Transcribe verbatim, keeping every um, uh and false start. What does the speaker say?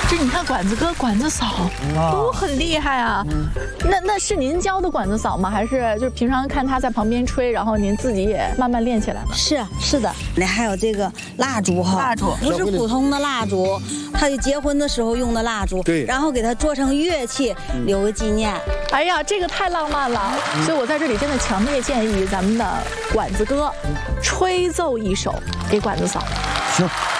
这你看管子哥、管子嫂都很厉害啊。那那是您教的管子嫂吗？还是就是平常看他在旁边吹，然后您自己也慢慢练起来了？ 是是的，那还有这个蜡烛哈， 蜡烛不是普通的蜡烛，他就结婚的时候用的蜡烛， 对， 然后给它做成乐器，留个纪念。 哎呀，这个太浪漫了，所以我在这里真的强烈建议咱们的管子哥吹奏一首给管子嫂。 行。